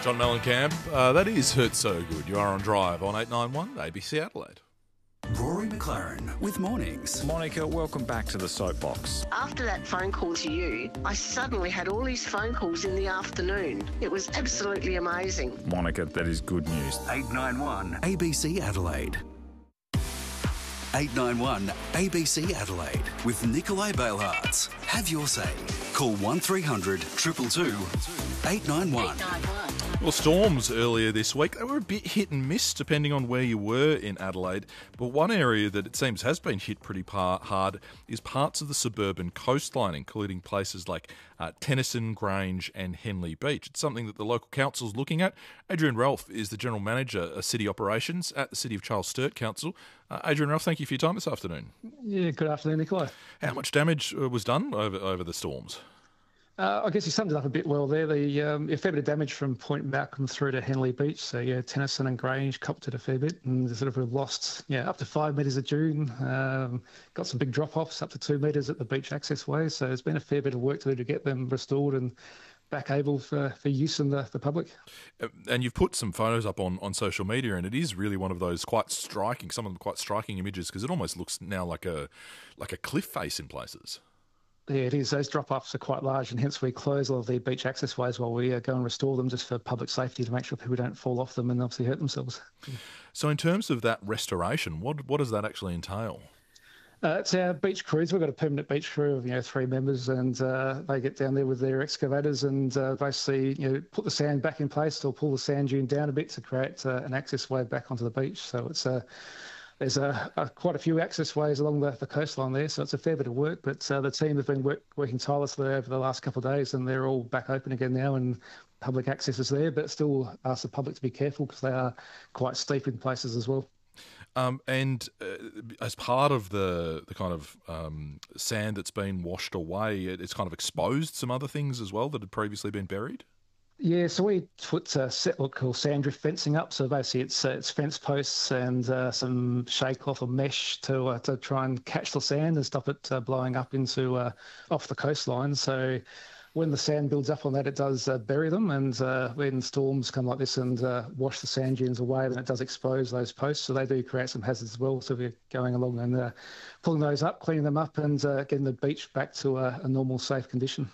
John Mellencamp, that is Hurt So Good. You are on Drive on 891 ABC Adelaide. Rory McLaren with Mornings. Monica, welcome back to the soapbox. After that phone call to you, I suddenly had all these phone calls in the afternoon. It was absolutely amazing. Monica, that is good news. 891 ABC Adelaide. 891 ABC Adelaide with Nikolai Bailhartz. Have your say. Call 1300 222 891. Well, storms earlier this week, they were a bit hit and miss depending on where you were in Adelaide. But one area that it seems has been hit pretty hard is parts of the suburban coastline, including places like Tennyson, Grange and Henley Beach. It's something that the local council is looking at. Adrian Ralph is the General Manager of City Operations at the City of Charles Sturt Council. Adrian Ralph, thank you for your time this afternoon. Yeah, good afternoon, Nicola. How much damage was done over the storms? I guess you summed it up a bit well there. A fair bit of damage from Point Malcolm through to Henley Beach. So, yeah, Tennyson and Grange copped it a fair bit and sort of lost, up to 5 metres of dune. Got some big drop-offs up to 2 metres at the beach access way. So there's been a fair bit of work to do to get them restored and back able for use in the public. And you've put some photos up on social media, and it is really one of those quite striking, some of them quite striking images, because it almost looks now like a cliff face in places. Yeah, it is. Those drop-offs are quite large, and hence we close all of the beach access ways while we go and restore them just for public safety to make sure people don't fall off them and obviously hurt themselves. So in terms of that restoration, what does that actually entail? It's our beach crews. We've got a permanent beach crew of 3 members, and they get down there with their excavators and basically put the sand back in place or pull the sand dune down a bit to create an access way back onto the beach. So it's there's quite a few access ways along the coastline there, so it's a fair bit of work. But the team have been working tirelessly over the last couple of days, and they're all back open again now, and public access is there. But still ask the public to be careful because they are quite steep in places as well. And as part of the kind of sand that's been washed away, it's kind of exposed some other things as well that had previously been buried? Yeah, so we put set what we call sand drift fencing up. So basically it's fence posts and some shade cloth or mesh to try and catch the sand and stop it blowing up into off the coastline. So when the sand builds up on that, it does bury them, and when storms come like this and wash the sand dunes away, then it does expose those posts. So they do create some hazards as well. So we're going along and pulling those up, cleaning them up, and getting the beach back to a normal, safe condition.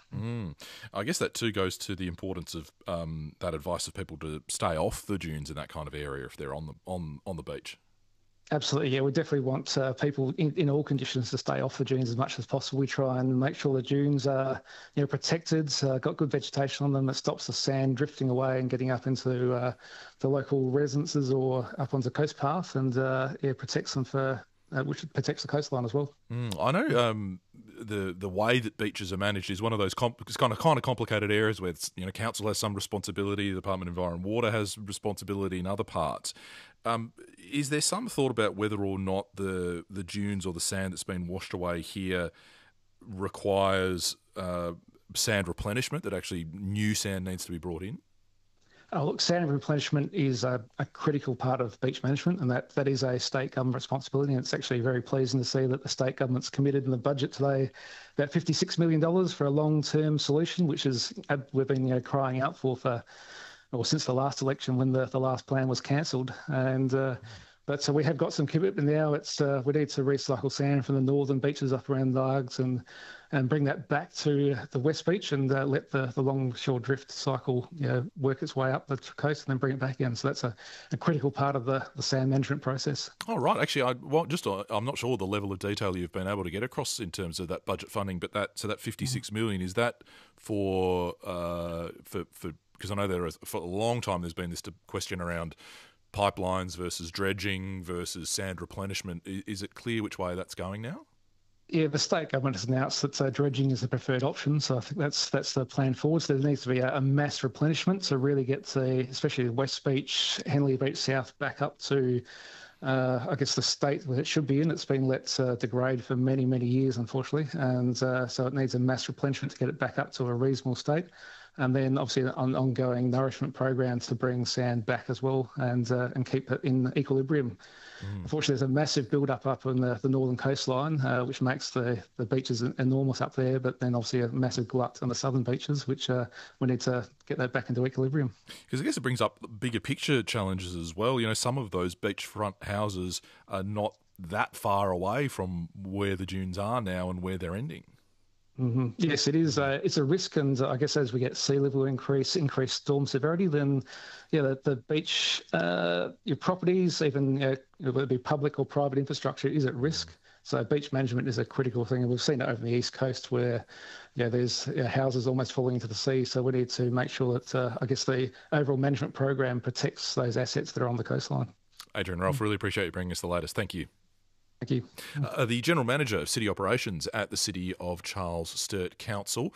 I guess that too goes to the importance of that advice of people to stay off the dunes in that kind of area if they're on the beach. Absolutely, yeah. We definitely want people in all conditions to stay off the dunes as much as possible. We try and make sure the dunes are protected, got good vegetation on them that stops the sand drifting away and getting up into the local residences or up onto the coast path, and protects them which protects the coastline as well. I know the way that beaches are managed is one of those kind of complicated areas where council has some responsibility, the Department of Environment and Water has responsibility in other parts. Is there some thought about whether or not the dunes or the sand that's been washed away here requires sand replenishment, that actually new sand needs to be brought in? Oh, look, sand replenishment is a critical part of beach management, and that is a state government responsibility. And it's actually very pleasing to see that the state government's committed in the budget today about $56 million for a long-term solution, which is we've been crying out for since the last election when the last plan was cancelled. And but we have got some commitment now. It's we need to recycle sand from the northern beaches up around Largs and bring that back to the West Beach and let the longshore drift cycle work its way up the coast and then bring it back in. So that's a critical part of the sand management process. Oh, right. Actually, I'm not sure the level of detail you've been able to get across in terms of that budget funding, but that $56 million, is that for because I know for a long time there's been this question around pipelines versus dredging versus sand replenishment. Is it clear which way that's going now? Yeah, the state government has announced that dredging is the preferred option, so I think that's the plan forward. So there needs to be a mass replenishment to really get especially the West Beach, Henley Beach South back up to, I guess, the state where it should be in. It's been let degrade for many, many years, unfortunately, and so it needs a mass replenishment to get it back up to a reasonable state. and then obviously an ongoing nourishment programs to bring sand back as well and keep it in equilibrium. Unfortunately, there's a massive build-up up on the northern coastline, which makes the beaches enormous up there, but then obviously a massive glut on the southern beaches, which we need to get that back into equilibrium. Because I guess it brings up bigger picture challenges as well. You know, some of those beachfront houses are not that far away from where the dunes are now and where they're ending. Mm-hmm. Yes, it is. It's a risk, and I guess as we get sea level increased storm severity, then the beach, your properties, even whether it be public or private infrastructure, is at risk. So beach management is a critical thing, and we've seen it over the east coast where there's houses almost falling into the sea. So we need to make sure that I guess the overall management program protects those assets that are on the coastline. Adrian Ralph, really appreciate you bringing us the latest. Thank you. Thank you. The General Manager of City Operations at the City of Charles Sturt Council.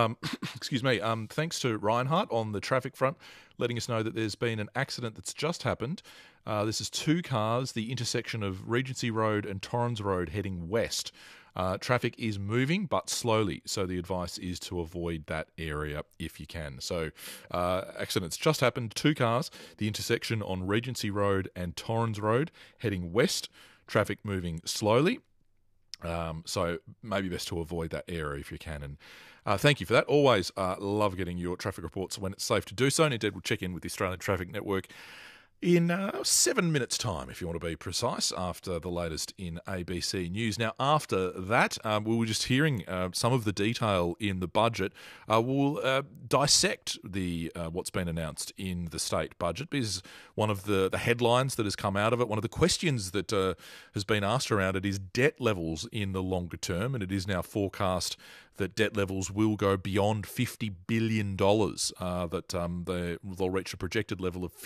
Thanks to Reinhardt on the traffic front, letting us know that there's been an accident that's just happened. This is two cars, the intersection of Regency Road and Torrens Road heading west. Traffic is moving, but slowly, so the advice is to avoid that area if you can. So, accidents just happened, two cars, the intersection on Regency Road and Torrens Road heading west. Traffic moving slowly, so maybe best to avoid that area if you can. And thank you for that. Always love getting your traffic reports when it's safe to do so. And indeed, we'll check in with the Australian Traffic Network in 7 minutes' time, if you want to be precise, after the latest in ABC News. Now, after that, we were just hearing some of the detail in the budget. We'll dissect what's been announced in the state budget, because one of the headlines that has come out of it, one of the questions that has been asked around it is debt levels in the longer term, and it is now forecast that debt levels will go beyond $50 billion, that they'll reach a projected level of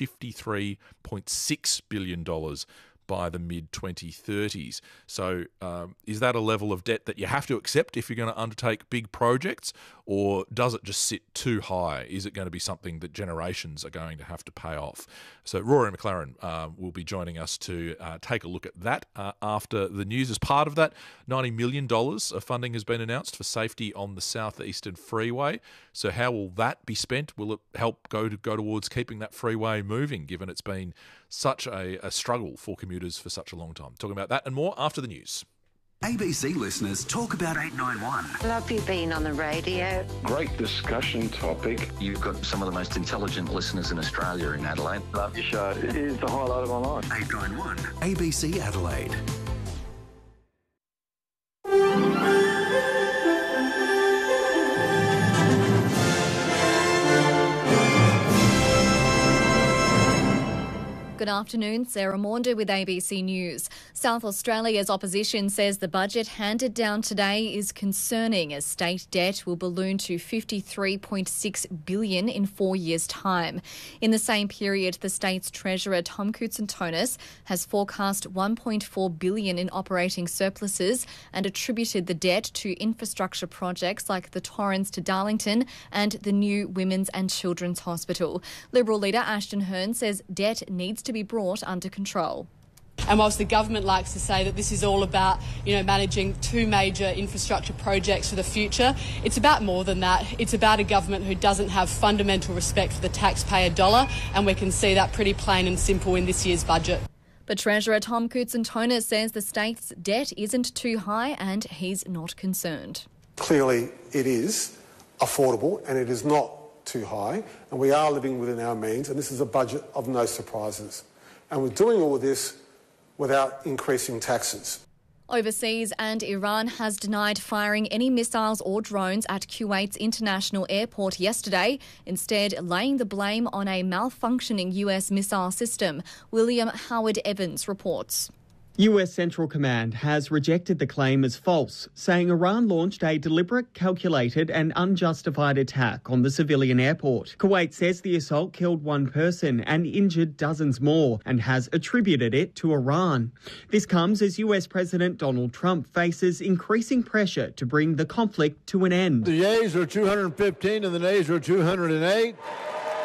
$53.6 billion by the mid-2030s. So is that a level of debt that you have to accept if you're going to undertake big projects, or does it just sit too high? Is it going to be something that generations are going to have to pay off? So Rory McLaren will be joining us to take a look at that after the news. As part of that, $90 million of funding has been announced for safety on the Southeastern Freeway. So how will that be spent? Will it help go towards keeping that freeway moving, given it's been such a struggle for commuters for such a long time? Talking about that and more after the news. ABC listeners talk about 891. Love you being on the radio. Great discussion topic. You've got some of the most intelligent listeners in Australia in Adelaide. Love your show. It is the highlight of my life. 891 ABC Adelaide. Good afternoon, Sarah Maunder with ABC News. South Australia's opposition says the budget handed down today is concerning, as state debt will balloon to $53.6 billion in 4 years' time. In the same period, the state's Treasurer Tom Koutsantonis has forecast $1.4 billion in operating surpluses and attributed the debt to infrastructure projects like the Torrens to Darlington and the new Women's and Children's Hospital. Liberal leader Ashton Hearn says debt needs to be brought under control. And whilst the government likes to say that this is all about, managing two major infrastructure projects for the future, it's about more than that. It's about a government who doesn't have fundamental respect for the taxpayer dollar, and we can see that pretty plain and simple in this year's budget. But Treasurer Tom Koutsantonis says the state's debt isn't too high and he's not concerned. Clearly it is affordable and it is not too high, and we are living within our means, and this is a budget of no surprises. And we're doing all of this without increasing taxes. Overseas, and Iran has denied firing any missiles or drones at Kuwait's international airport yesterday, instead laying the blame on a malfunctioning US missile system. William Howard Evans reports. US Central Command has rejected the claim as false, saying Iran launched a deliberate, calculated and unjustified attack on the civilian airport. Kuwait says the assault killed one person and injured dozens more, and has attributed it to Iran. This comes as US President Donald Trump faces increasing pressure to bring the conflict to an end. The yeas are 215 and the nays are 208.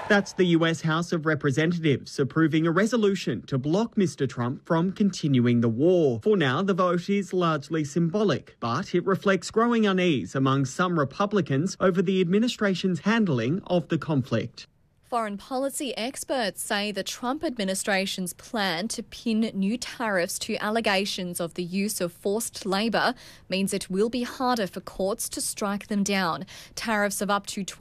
That's the US House of Representatives approving a resolution to block Mr. Trump from continuing the war. For now, the vote is largely symbolic, but it reflects growing unease among some Republicans over the administration's handling of the conflict. Foreign policy experts say the Trump administration's plan to pin new tariffs to allegations of the use of forced labour means it will be harder for courts to strike them down. Tariffs of up to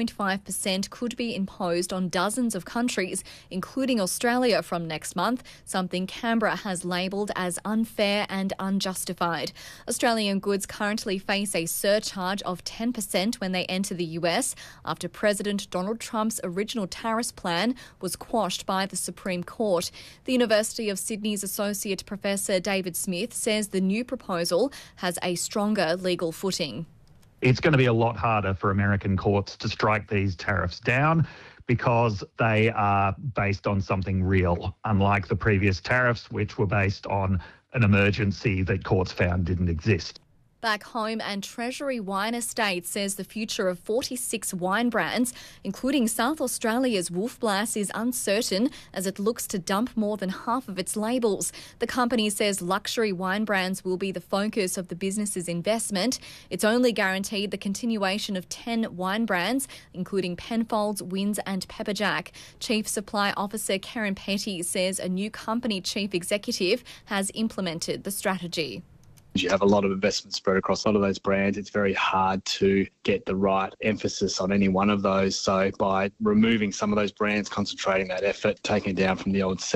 12.5% could be imposed on dozens of countries, including Australia, from next month, something Canberra has labelled as unfair and unjustified. Australian goods currently face a surcharge of 10% when they enter the US after President Donald Trump's original tariffs plan was quashed by the Supreme Court. The University of Sydney's Associate Professor David Smith says the new proposal has a stronger legal footing. It's going to be a lot harder for American courts to strike these tariffs down because they are based on something real, unlike the previous tariffs, which were based on an emergency that courts found didn't exist. Back home, and Treasury Wine Estate says the future of 46 wine brands, including South Australia's Wolf Blass, is uncertain as it looks to dump more than half of its labels. The company says luxury wine brands will be the focus of the business's investment. It's only guaranteed the continuation of 10 wine brands, including Penfolds, Wynns and Pepperjack. Chief Supply Officer Karen Petty says a new company chief executive has implemented the strategy. You have a lot of investment spread across a lot of those brands. It's very hard to get the right emphasis on any one of those. So by removing some of those brands, concentrating that effort, taking it down from the old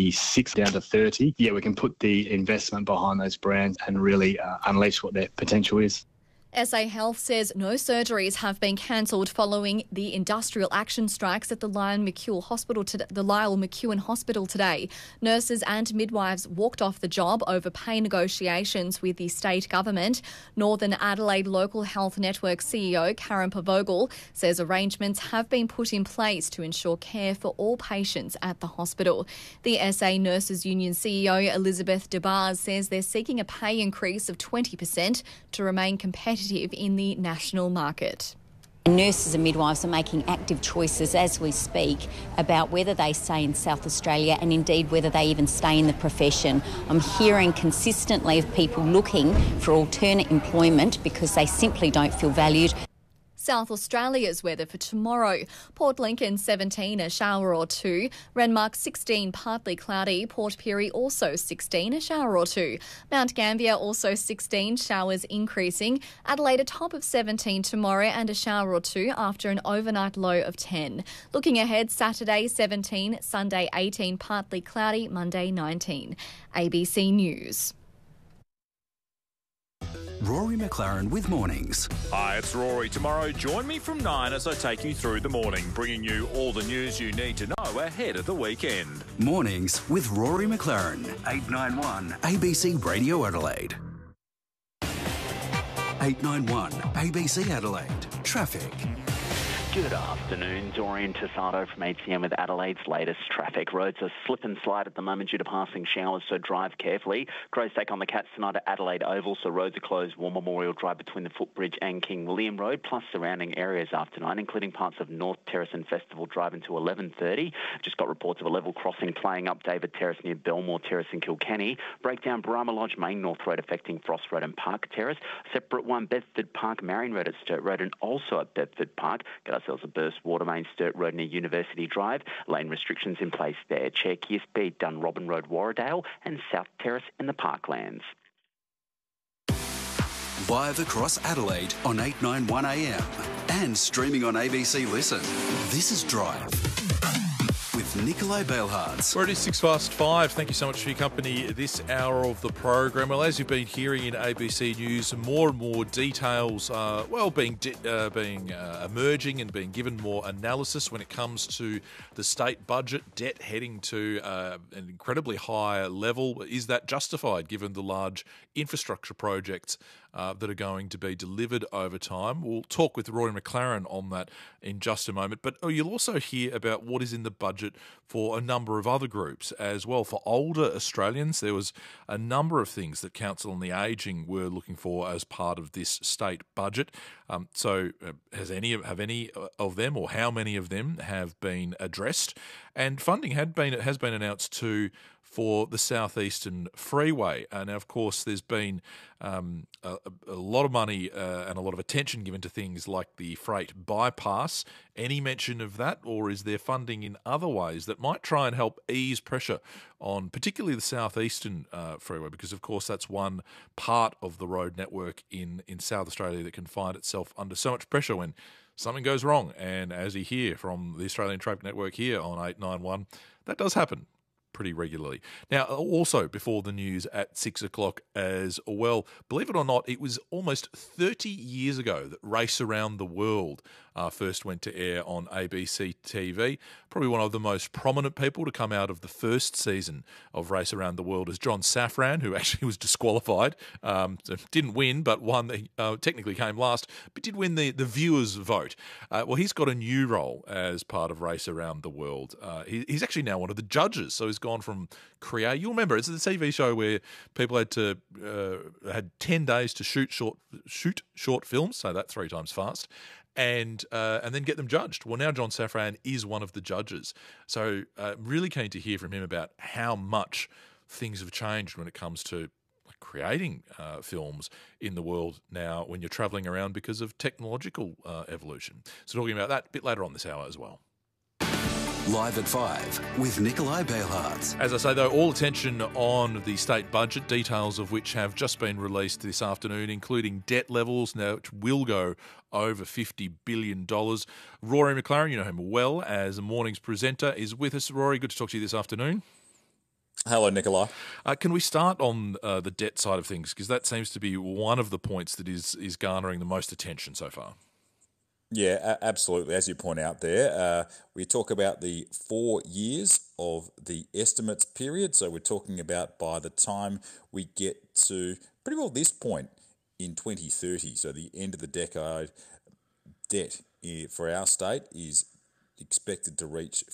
76 down to 30, we can put the investment behind those brands and really unleash what their potential is. SA Health says no surgeries have been cancelled following the industrial action strikes at the Lyle McEwen Hospital today. Nurses and midwives walked off the job over pay negotiations with the state government. Northern Adelaide Local Health Network CEO Karen Pavogel says arrangements have been put in place to ensure care for all patients at the hospital. The SA Nurses Union CEO Elizabeth DeBars says they're seeking a pay increase of 20% to remain competitive in the national market. Nurses and midwives are making active choices as we speak about whether they stay in South Australia and indeed whether they even stay in the profession. I'm hearing consistently of people looking for alternate employment because they simply don't feel valued. South Australia's weather for tomorrow. Port Lincoln 17, a shower or two. Renmark 16, partly cloudy. Port Pirie also 16, a shower or two. Mount Gambier also 16, showers increasing. Adelaide a top of 17 tomorrow and a shower or two after an overnight low of 10. Looking ahead, Saturday 17, Sunday 18, partly cloudy, Monday 19. ABC News. Rory McLaren with Mornings. Hi, it's Rory. Tomorrow, join me from 9 as I take you through the morning, bringing you all the news you need to know ahead of the weekend. Mornings with Rory McLaren. 891 ABC Radio Adelaide. 891 ABC Adelaide. Traffic. Good afternoon, Dorian Tassado from ATM with Adelaide's latest traffic. Roads are slip and slide at the moment due to passing showers, so drive carefully. Crows take on the Cats tonight at Adelaide Oval, so roads are closed. War Memorial Drive between the Footbridge and King William Road, plus surrounding areas after 9, including parts of North Terrace and Festival Drive until 11:30. Just got reports of a level crossing playing up David Terrace near Belmore Terrace in Kilkenny. Breakdown Brahma Lodge Main North Road affecting Frost Road and Park Terrace. Separate one, Bedford Park Marion Road at Sturt Road and also at Bedford Park. Got ourselves a burst water main Sturt Road near University Drive. Lane restrictions in place there. Cherokee Speed, Dunrobin Road, Warradale and South Terrace in the Parklands. Live across Adelaide on 891 AM and streaming on ABC Listen. This is Drive with Nikolai Bailhartz. Well, it is 5:06. Thank you so much for your company this hour of the program. Well, as you've been hearing in ABC News, more and more details are being emerging and being given more analysis when it comes to the state budget, debt heading to an incredibly high level. Is that justified given the large infrastructure projects that are going to be delivered over time. We'll talk with Rory McLaren on that in just a moment. But you'll also hear about what is in the budget for a number of other groups as well. For older Australians, there was a number of things that Council on the Ageing were looking for as part of this state budget. Have any of them, or how many of them, have been addressed? And funding has been announced too for the Southeastern Freeway. And of course, there's been a lot of money and a lot of attention given to things like the freight bypass. Any mention of that, or is there funding in other ways that might try and help ease pressure on particularly the Southeastern Freeway? Because, of course, that's one part of the road network in South Australia that can find itself under so much pressure when something goes wrong. And as you hear from the Australian Traffic Network here on 891, that does happen pretty regularly. Now, also before the news at 6 o'clock as well, believe it or not, it was almost 30 years ago that Race Around the World first went to air on ABC TV. Probably one of the most prominent people to come out of the first season of Race Around the World is John Safran, who actually was disqualified. So didn't win, but won. Technically came last, but did win the viewers' vote. Well, he's got a new role as part of Race Around the World. He's actually now one of the judges, so he's gone from create. You'll remember it's a TV show where people had 10 days to shoot short films, say that 3 times fast, and then get them judged. Well, now John Safran is one of the judges. So really keen to hear from him about how much things have changed when it comes to creating films in the world now when you're travelling around because of technological evolution. So talking about that a bit later on this hour as well. Live at 5 with Nikolai Bailhartz. As I say, though, all attention on the state budget, details of which have just been released this afternoon, including debt levels now, which will go over $50 billion. Rory McLaren, you know him well as a morning's presenter, is with us. Rory, good to talk to you this afternoon. Hello, Nikolai. Can we start on the debt side of things? Because that seems to be one of the points that is garnering the most attention so far. Yeah, absolutely. As you point out there, we talk about the 4 years of the estimates period. So we're talking about by the time we get to pretty well this point in 2030, so the end of the decade, debt for our state is expected to reach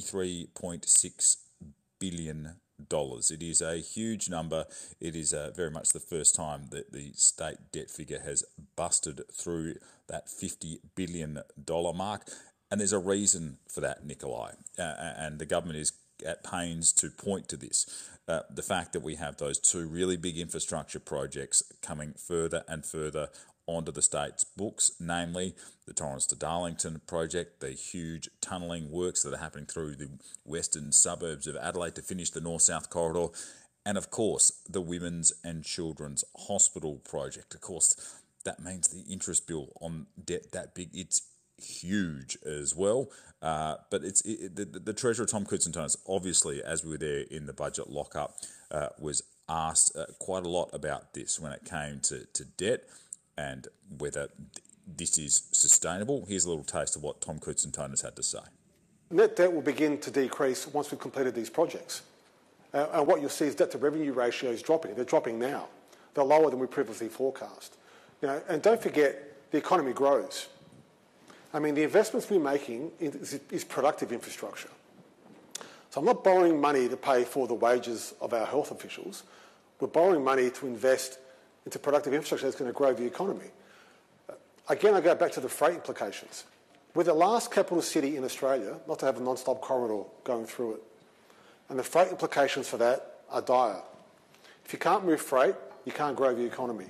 $53.6 billion. It is a huge number. It is very much the first time that the state debt figure has busted through that $50 billion mark. And there's a reason for that, Nikolai. And the government is at pains to point to this. The fact that we have those 2 really big infrastructure projects coming further and further onto the state's books, namely the Torrens to Darlington project, the huge tunnelling works that are happening through the western suburbs of Adelaide to finish the north-south corridor, and of course the Women's and Children's Hospital project. Of course, that means the interest bill on debt that big, it's huge as well. But the Treasurer, Tom Koutsantonis, obviously, as we were there in the budget lockup, was asked quite a lot about this when it came to debt and whether this is sustainable. Here's a little taste of what Tom Koutsantonis had to say. Net debt will begin to decrease once we've completed these projects. And what you'll see is debt to revenue ratios dropping. They're dropping now. They're lower than we previously forecast. Now, and don't forget, the economy grows. I mean, the investments we're making is productive infrastructure. So I'm not borrowing money to pay for the wages of our health officials. We're borrowing money to invest into productive infrastructure that's going to grow the economy. Again, I go back to the freight implications. We're the last capital city in Australia not to have a non-stop corridor going through it. And the freight implications for that are dire. If you can't move freight, you can't grow the economy.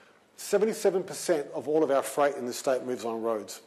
77% of all of our freight in the state moves on roads.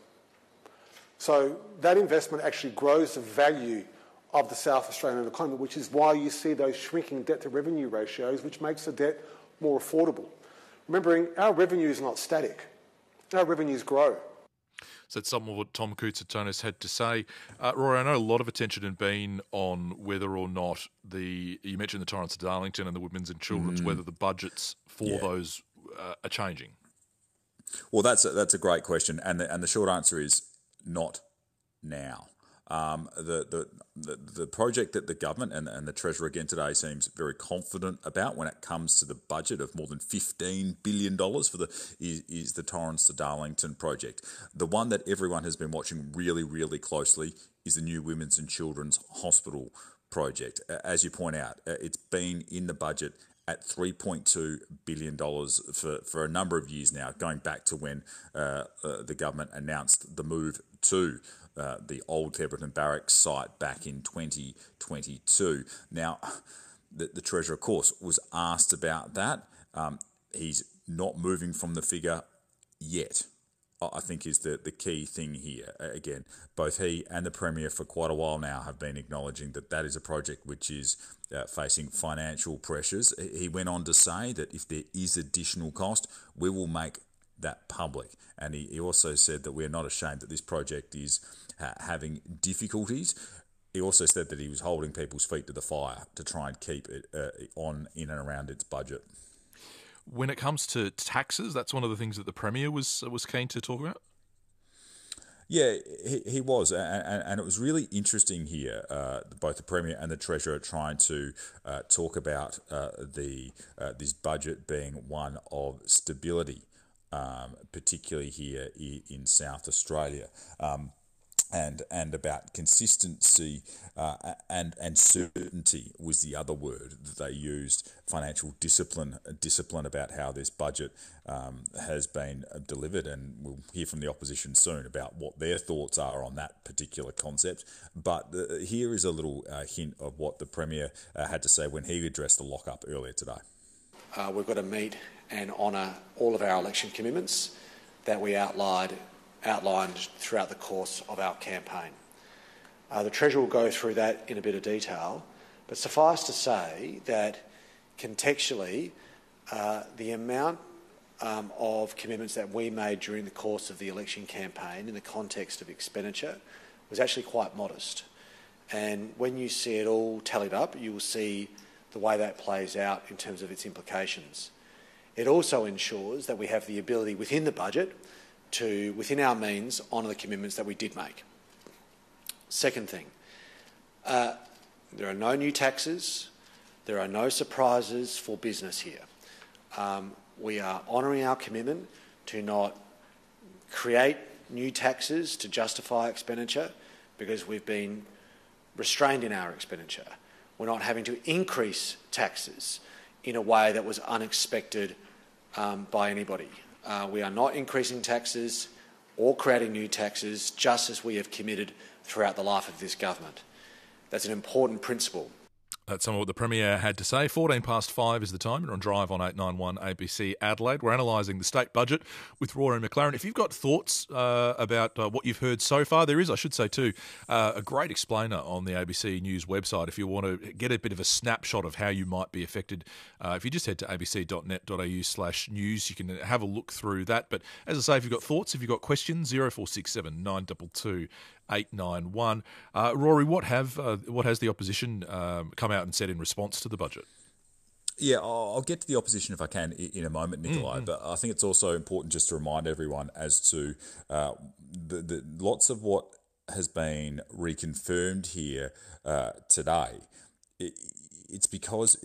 So that investment actually grows the value of the South Australian economy, which is why you see those shrinking debt to revenue ratios, which makes the debt more affordable. Remembering, our revenue is not static. Our revenues grow. So that's some of what Tom Koutsantonis had to say. Rory, I know a lot of attention had been on whether or not you mentioned the Torrens to Darlington and the Women's and Children's, whether the budgets for those are changing. Well, that's a great question, and the short answer is not now. The project that the government and the Treasurer again today seems very confident about when it comes to the budget of more than $15 billion is the Torrens to Darlington project. The one that everyone has been watching really, really closely is the new Women's and Children's Hospital project. As you point out, it's been in the budget at $3.2 billion for a number of years now, going back to when the government announced the move to the old Theberton Barracks site back in 2022. Now, the Treasurer, of course, was asked about that. He's not moving from the figure yet, I think is the key thing here. Again, both he and the Premier for quite a while now have been acknowledging that is a project which is facing financial pressures. He went on to say that if there is additional cost, we will make that public. And he also said that we're not ashamed that this project is having difficulties. He also said that he was holding people's feet to the fire to try and keep it on in and around its budget. When it comes to taxes, that's one of the things that the Premier was keen to talk about? Yeah, he was, and it was really interesting here, both the Premier and the Treasurer trying to talk about this budget being one of stability, particularly here in South Australia. And about consistency and certainty was the other word that they used. Financial discipline about how this budget has been delivered, and we'll hear from the opposition soon about what their thoughts are on that particular concept. But here is a little hint of what the Premier had to say when he addressed the lockup earlier today. We've got to meet and honour all of our election commitments that we outlined throughout the course of our campaign. The Treasurer will go through that in a bit of detail, but suffice to say that contextually, the amount of commitments that we made during the course of the election campaign in the context of expenditure was actually quite modest. And when you see it all tallied up, you will see the way that plays out in terms of its implications. It also ensures that we have the ability within the budget to, within our means, honour the commitments that we did make. Second thing, there are no new taxes, there are no surprises for business here. We are honouring our commitment to not create new taxes to justify expenditure because we've been restrained in our expenditure. We're not having to increase taxes in a way that was unexpected by anybody. We are not increasing taxes or creating new taxes, just as we have committed throughout the life of this government. That's an important principle. That's some of what the Premier had to say. 5:14 is the time. You're on Drive on 891 ABC Adelaide. We're analysing the state budget with Rory McLaren. If you've got thoughts about what you've heard so far, there is, I should say too, a great explainer on the ABC News website if you want to get a bit of a snapshot of how you might be affected. If you just head to abc.net.au/news, you can have a look through that. But as I say, if you've got thoughts, if you've got questions, 0467 922 891. Rory, what has the opposition come out and said in response to the budget? Yeah, I'll get to the opposition if I can in a moment, Nikolai. But I think it's also important just to remind everyone as to the lots of what has been reconfirmed here today. It's because